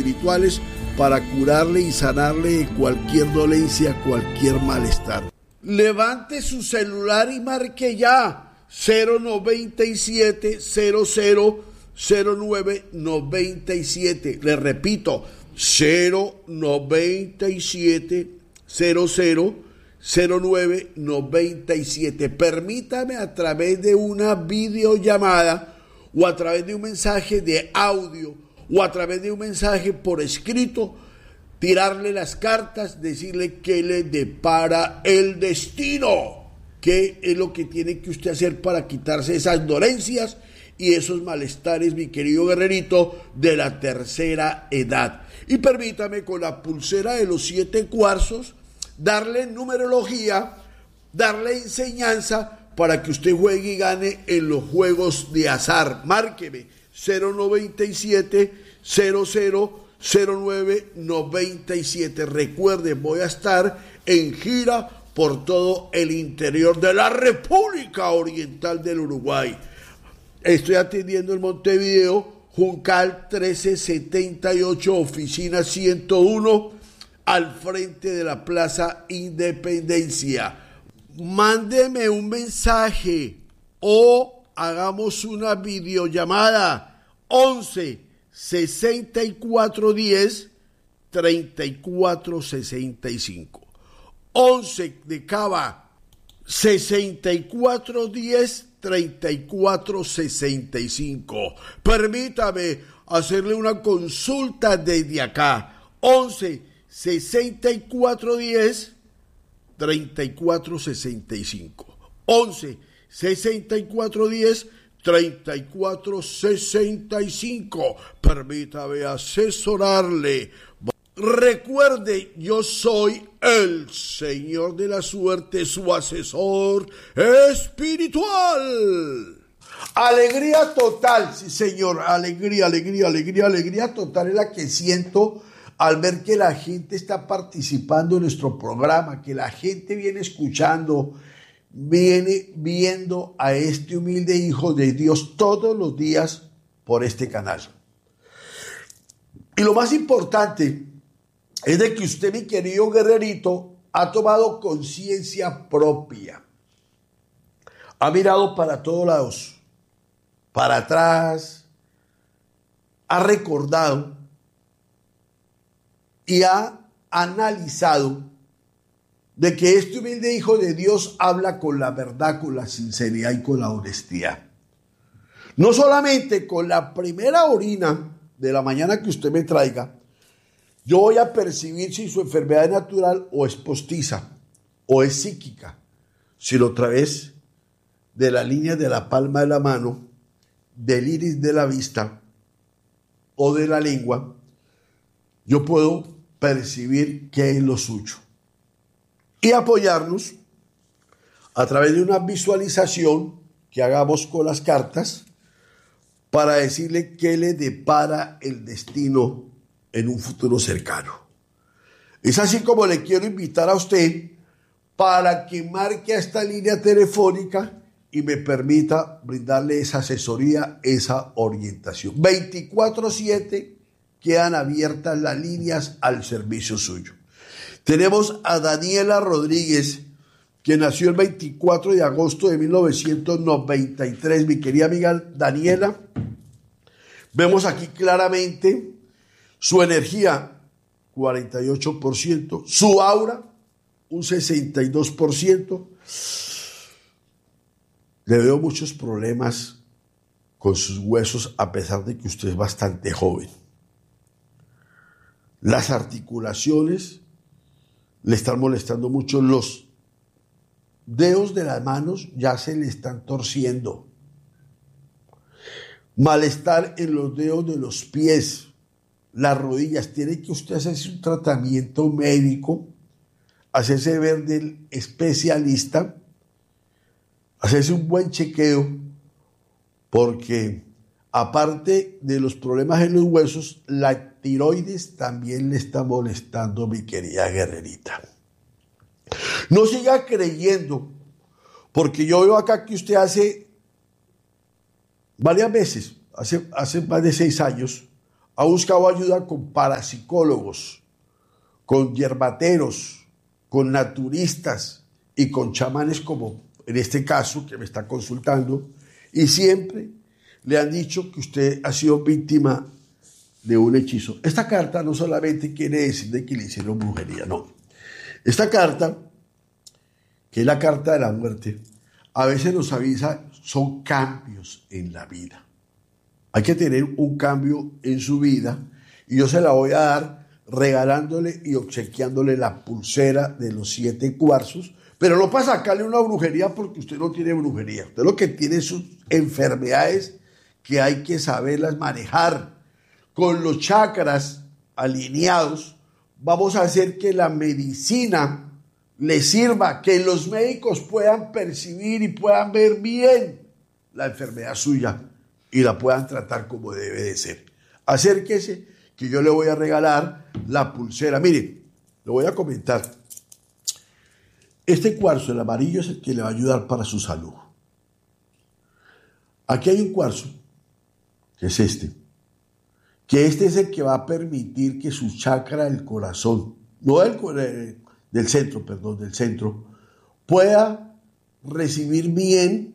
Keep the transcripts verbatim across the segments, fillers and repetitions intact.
espirituales para curarle y sanarle de cualquier dolencia, cualquier malestar. Levante su celular y marque ya cero noventa y siete cero cero cero nueve noventa y siete. Le repito, cero noventa y siete cero cero cero nueve noventa y siete. Permítame a través de una videollamada o a través de un mensaje de audio o a través de un mensaje por escrito, tirarle las cartas, decirle qué le depara el destino, qué es lo que tiene que usted hacer para quitarse esas dolencias y esos malestares, mi querido guerrerito de la tercera edad. Y permítame con la pulsera de los siete cuarzos darle numerología, darle enseñanza para que usted juegue y gane en los juegos de azar. Márqueme cero noventa y siete cero cero cero nueve noventa y siete. Recuerden, voy a estar en gira por todo el interior de la República Oriental del Uruguay. Estoy atendiendo en Montevideo, Juncal trece setenta y ocho, oficina ciento uno, al frente de la Plaza Independencia. Mándeme un mensaje o hagamos una videollamada. once sesenta y cuatro diez treinta y cuatro sesenta y cinco. once de Cava, sesenta y cuatro diez treinta y cuatro sesenta y cinco. Permítame hacerle una consulta desde acá. once sesenta y cuatro diez treinta y cuatro sesenta y cinco. once sesenta y cuatro diez treinta y cuatro sesenta y cinco. Permítame asesorarle. Recuerde, yo soy el Señor de la Suerte, su asesor espiritual. Alegría total, sí señor, alegría, alegría, alegría, alegría total es la que siento al ver que la gente está participando en nuestro programa, que la gente viene escuchando, viene viendo a este humilde hijo de Dios todos los días por este canal. Y lo más importante es de que usted, mi querido guerrerito, ha tomado conciencia propia. Ha mirado para todos lados, para atrás, ha recordado y ha analizado de que este humilde hijo de Dios habla con la verdad, con la sinceridad y con la honestidad. No solamente con la primera orina de la mañana que usted me traiga, yo voy a percibir si su enfermedad es natural o es postiza o es psíquica, sino a través de la línea de la palma de la mano, del iris de la vista o de la lengua, yo puedo percibir qué es lo suyo. Y apoyarnos a través de una visualización que hagamos con las cartas para decirle qué le depara el destino en un futuro cercano. Es así como le quiero invitar a usted para que marque a esta línea telefónica y me permita brindarle esa asesoría, esa orientación. veinticuatro siete quedan abiertas las líneas al servicio suyo. Tenemos a Daniela Rodríguez, que nació el veinticuatro de agosto de mil novecientos noventa y tres. Mi querida amiga Daniela, vemos aquí claramente su energía, cuarenta y ocho por ciento, su aura, un sesenta y dos por ciento. Le veo muchos problemas con sus huesos a pesar de que usted es bastante joven. Las articulaciones le están molestando mucho, los dedos de las manos ya se le están torciendo. Malestar en los dedos de los pies, las rodillas. Tiene que usted hacerse un tratamiento médico, hacerse ver del especialista, hacerse un buen chequeo, porque aparte de los problemas en los huesos, la tiroides también le está molestando, mi querida guerrerita. No siga creyendo, porque yo veo acá que usted hace varias veces, hace, hace más de seis años, ha buscado ayuda con parapsicólogos, con hierbateros, con naturistas y con chamanes como en este caso que me está consultando, y siempre le han dicho que usted ha sido víctima de un hechizo. Esta carta no solamente quiere decir de que le hicieron brujería, no. Esta carta, que es la carta de la muerte, a veces nos avisa, son cambios en la vida. Hay que tener un cambio en su vida y yo se la voy a dar regalándole y obsequiándole la pulsera de los siete cuarzos, pero no para sacarle una brujería porque usted no tiene brujería. Usted lo que tiene son enfermedades que hay que saberlas manejar. Con los chakras alineados, vamos a hacer que la medicina le sirva, que los médicos puedan percibir y puedan ver bien la enfermedad suya y la puedan tratar como debe de ser. Acérquese, que yo le voy a regalar la pulsera. Mire, lo voy a comentar. Este cuarzo, el amarillo, es el que le va a ayudar para su salud. Aquí hay un cuarzo, que es este, que este es el que va a permitir que su chakra del corazón, no del, del centro, perdón, del centro, pueda recibir bien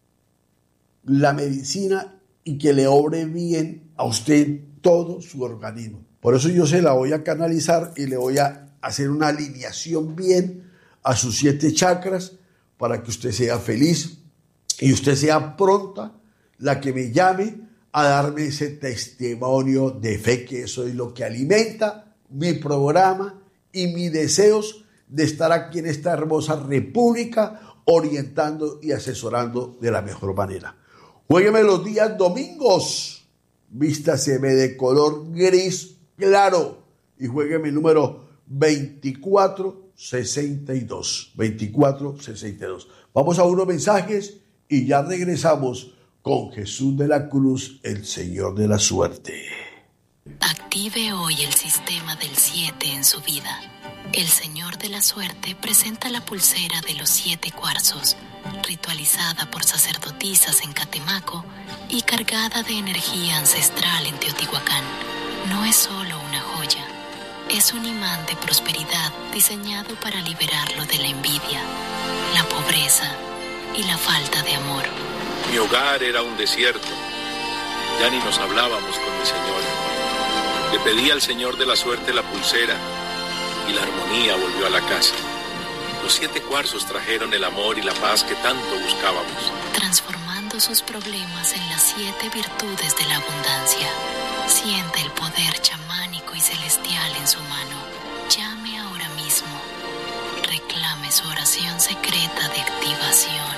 la medicina y que le obre bien a usted todo su organismo. Por eso yo se la voy a canalizar y le voy a hacer una alineación bien a sus siete chakras para que usted sea feliz y usted sea pronta la que me llame a darme ese testimonio de fe, que eso es lo que alimenta mi programa y mis deseos de estar aquí en esta hermosa república orientando y asesorando de la mejor manera. Juégueme los días domingos, vístaseme de color gris claro y juégueme el número veinticuatro sesenta y dos. veinticuatro sesenta y dos. Vamos a unos mensajes y ya regresamos con Jesús de la Cruz, el Señor de la Suerte. Active hoy el sistema del siete en su vida. El Señor de la Suerte presenta la pulsera de los siete cuarzos, ritualizada por sacerdotisas en Catemaco y cargada de energía ancestral en Teotihuacán. No es solo una joya, es un imán de prosperidad diseñado para liberarlo de la envidia, la pobreza y la falta de amor. Mi hogar era un desierto, ya ni nos hablábamos con mi señora. Le pedí al Señor de la Suerte la pulsera y la armonía volvió a la casa. Los siete cuarzos trajeron el amor y la paz que tanto buscábamos, transformando sus problemas en las siete virtudes de la abundancia. Siente el poder chamánico y celestial en su mano. Llame ahora mismo. Reclame su oración secreta de activación.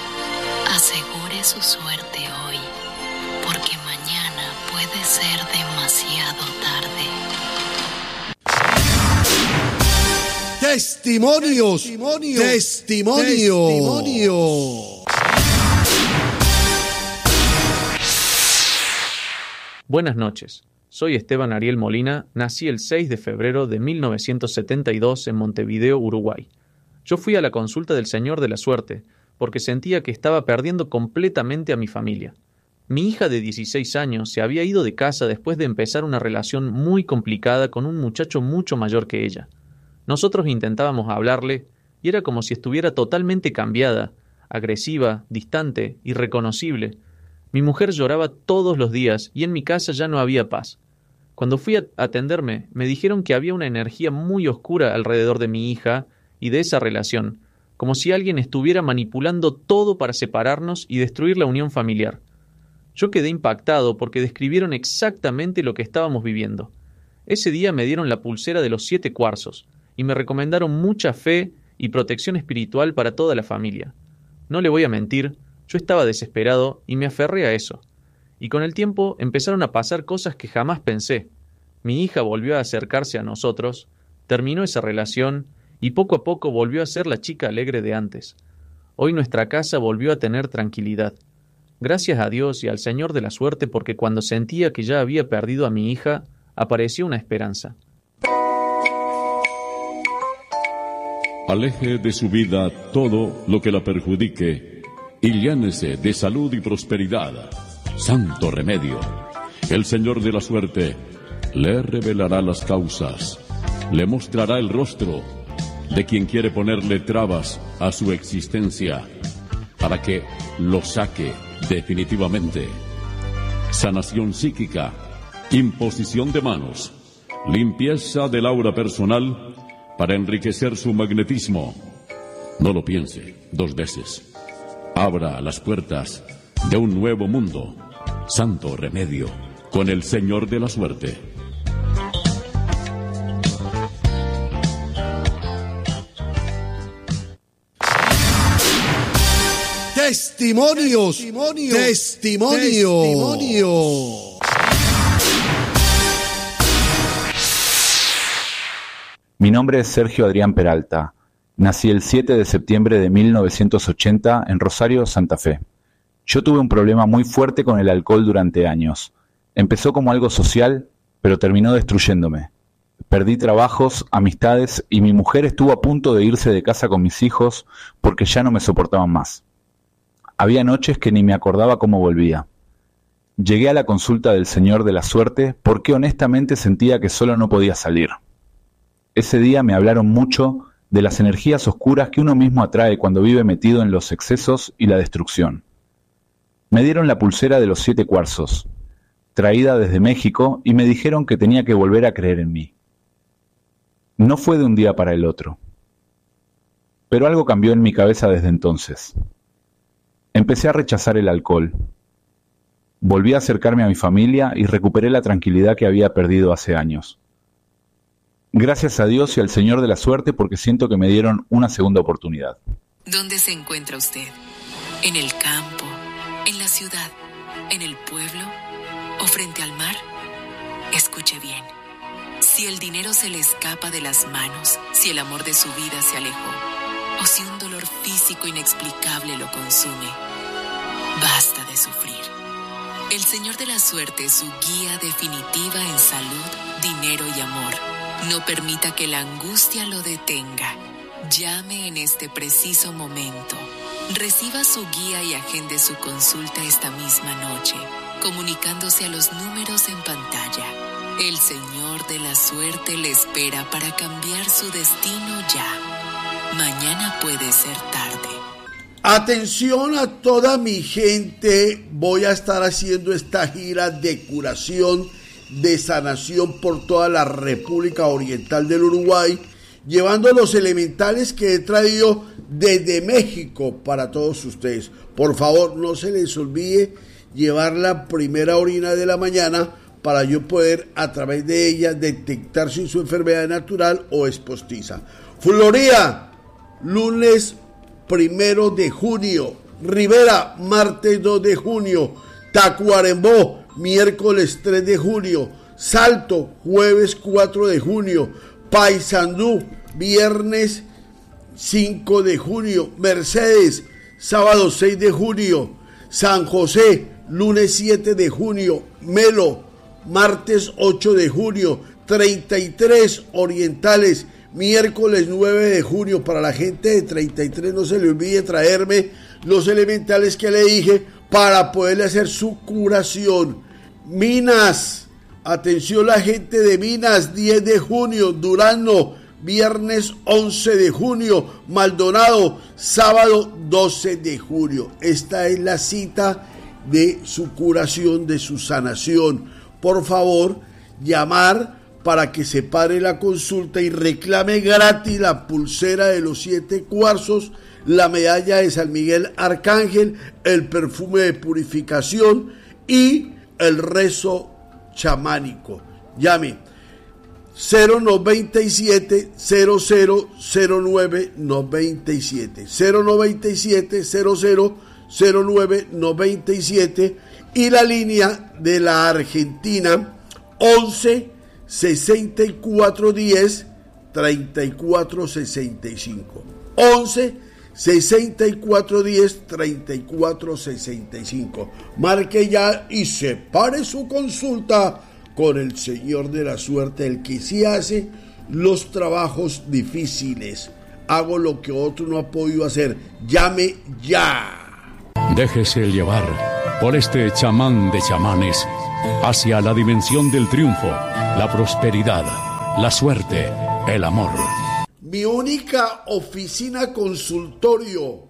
Asegure su suerte hoy, porque mañana puede ser demasiado tarde. Testimonios, testimonios, testimonios. testimonios. Buenas noches, soy Esteban Ariel Molina, nací el seis de febrero de mil novecientos setenta y dos en Montevideo, Uruguay. Yo fui a la consulta del Señor de la Suerte, porque sentía que estaba perdiendo completamente a mi familia. Mi hija de dieciséis años se había ido de casa después de empezar una relación muy complicada con un muchacho mucho mayor que ella. Nosotros intentábamos hablarle y era como si estuviera totalmente cambiada, agresiva, distante, irreconocible. Mi mujer lloraba todos los días y en mi casa ya no había paz. Cuando fui a atenderme, me dijeron que había una energía muy oscura alrededor de mi hija y de esa relación, como si alguien estuviera manipulando todo para separarnos y destruir la unión familiar. Yo quedé impactado porque describieron exactamente lo que estábamos viviendo. Ese día me dieron la pulsera de los siete cuarzos y me recomendaron mucha fe y protección espiritual para toda la familia. No le voy a mentir, yo estaba desesperado y me aferré a eso. Y con el tiempo empezaron a pasar cosas que jamás pensé. Mi hija volvió a acercarse a nosotros, terminó esa relación y poco a poco volvió a ser la chica alegre de antes. Hoy nuestra casa volvió a tener tranquilidad. Gracias a Dios y al Señor de la Suerte, porque cuando sentía que ya había perdido a mi hija, apareció una esperanza. Aleje de su vida todo lo que la perjudique y llénese de salud y prosperidad. Santo remedio. El Señor de la Suerte le revelará las causas, le mostrará el rostro de quien quiere ponerle trabas a su existencia para que lo saque definitivamente. Sanación psíquica, imposición de manos, limpieza del aura personal para enriquecer su magnetismo. No lo piense dos veces. Abra las puertas de un nuevo mundo. Santo remedio con el Señor de la Suerte. Testimonios, testimonios, testimonios. testimonios. Mi nombre es Sergio Adrián Peralta. Nací el siete de septiembre de mil novecientos ochenta en Rosario, Santa Fe. Yo tuve un problema muy fuerte con el alcohol durante años. Empezó como algo social, pero terminó destruyéndome. Perdí trabajos, amistades y mi mujer estuvo a punto de irse de casa con mis hijos porque ya no me soportaban más. Había noches que ni me acordaba cómo volvía. Llegué a la consulta del Señor de la Suerte porque honestamente sentía que solo no podía salir. Ese día me hablaron mucho de las energías oscuras que uno mismo atrae cuando vive metido en los excesos y la destrucción. Me dieron la pulsera de los siete cuarzos, traída desde México, y me dijeron que tenía que volver a creer en mí. No fue de un día para el otro. Pero algo cambió en mi cabeza desde entonces. Empecé a rechazar el alcohol. Volví a acercarme a mi familia y recuperé la tranquilidad que había perdido hace años. Gracias a Dios y al Señor de la Suerte porque siento que me dieron una segunda oportunidad. ¿Dónde se encuentra usted? ¿En el campo? ¿En la ciudad? ¿En el pueblo? ¿O frente al mar? Escuche bien. Si el dinero se le escapa de las manos, si el amor de su vida se alejó, o si un dolor físico inexplicable lo consume, basta de sufrir. El Señor de la Suerte es su guía definitiva en salud, dinero y amor. No permita que la angustia lo detenga. Llame en este preciso momento. Reciba su guía y agende su consulta esta misma noche, comunicándose a los números en pantalla. El Señor de la Suerte le espera para cambiar su destino ya. Mañana puede ser tarde. Atención a toda mi gente, voy a estar haciendo esta gira de curación, de sanación por toda la República Oriental del Uruguay, llevando los elementales que he traído desde México para todos ustedes. Por favor, no se les olvide llevar la primera orina de la mañana para yo poder a través de ella detectar si su enfermedad es natural o es postiza. Florida, lunes primero de junio. Rivera, martes dos de junio. Tacuarembó, miércoles tres de junio. Salto, jueves cuatro de junio. Paysandú, viernes cinco de junio. Mercedes, sábado seis de junio. San José, lunes siete de junio. Melo, martes ocho de junio. treinta y tres Orientales, miércoles nueve de junio. Para la gente de treinta y tres no se le olvide traerme los elementales que le dije para poderle hacer su curación. Minas, atención la gente de Minas, diez de junio. Durazno, viernes once de junio. Maldonado, sábado doce de junio. Esta es la cita de su curación, de su sanación. Por favor, llamar para que se pare la consulta y reclame gratis la pulsera de los siete cuarzos, la medalla de San Miguel Arcángel, el perfume de purificación y el rezo chamánico. Llame cero noventa y siete, cero cero cero nueve noventa y siete, cero noventa y siete, cero cero cero nueve noventa y siete y la línea de la Argentina once sesenta y cuatro diez treinta y cuatro sesenta y cinco, once sesenta y cuatro diez treinta y cuatro sesenta y cinco. Marque ya y separe su consulta con el Señor de la Suerte, el que sí hace los trabajos difíciles. Hago lo que otro no ha podido hacer. Llame ya. Déjese llevar por este chamán de chamanes hacia la dimensión del triunfo, la prosperidad, la suerte, el amor. Mi única oficina consultorio,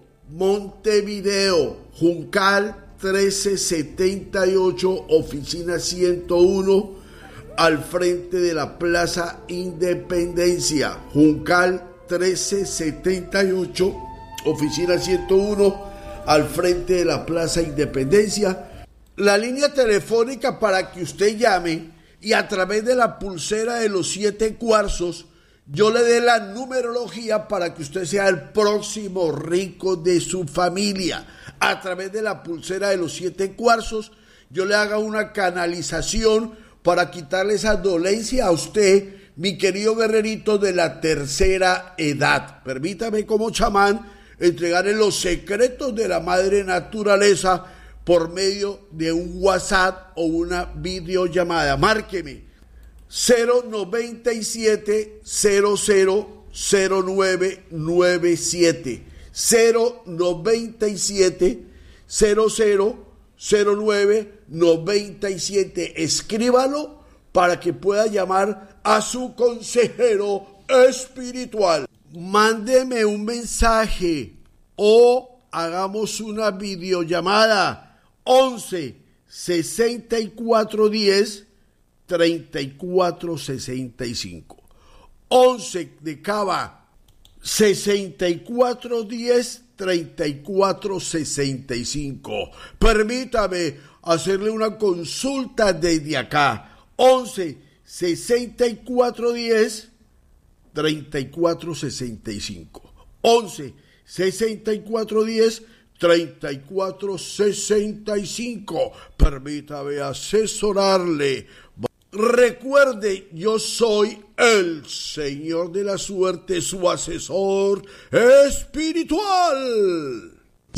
Montevideo, Juncal trece setenta y ocho, oficina ciento uno, al frente de la Plaza Independencia. Juncal trece setenta y ocho, oficina ciento uno, al frente de la Plaza Independencia. La línea telefónica para que usted llame y a través de la pulsera de los siete cuarzos yo le dé la numerología para que usted sea el próximo rico de su familia. A través de la pulsera de los siete cuarzos yo le haga una canalización para quitarle esa dolencia a usted, mi querido guerrerito de la tercera edad. Permítame como chamán entregarle los secretos de la madre naturaleza por medio de un WhatsApp o una videollamada. Márqueme cero noventa y siete cero cero cero nueve nueve siete, cero noventa y siete cero cero cero nueve nueve siete. Escríbalo para que pueda llamar a su consejero espiritual. Mándeme un mensaje o hagamos una videollamada once sesenta y cuatro diez treinta y cuatro sesenta y cinco. once de Cava, sesenta y cuatro diez treinta y cuatro sesenta y cinco. Permítame hacerle una consulta desde acá. once sesenta y cuatro diez treinta y cuatro sesenta y cinco. once sesenta y cuatro diez treinta y cuatro sesenta y cinco. Permítame asesorarle. Recuerde, yo soy el Señor de la Suerte, su asesor espiritual.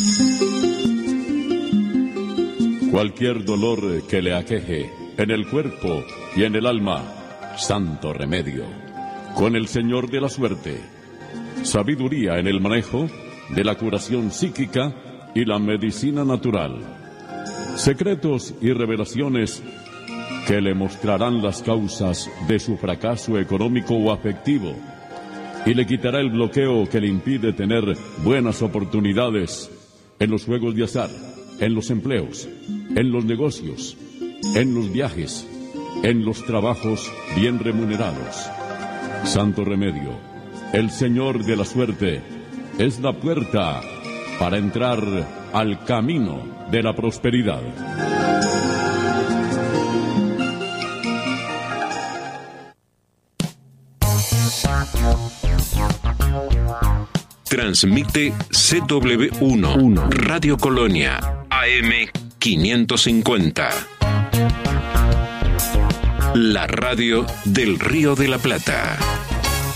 Cualquier dolor que le aqueje en el cuerpo y en el alma, santo remedio. Con el Señor de la Suerte, sabiduría en el manejo de la curación psíquica y la medicina natural. Secretos y revelaciones que le mostrarán las causas de su fracaso económico o afectivo y le quitará el bloqueo que le impide tener buenas oportunidades en los juegos de azar, en los empleos, en los negocios, en los viajes, en los trabajos bien remunerados. Santo remedio, el Señor de la Suerte es la puerta para entrar al camino de la prosperidad. Transmite C W uno, Radio Colonia, A M quinientos cincuenta. La radio del Río de la Plata.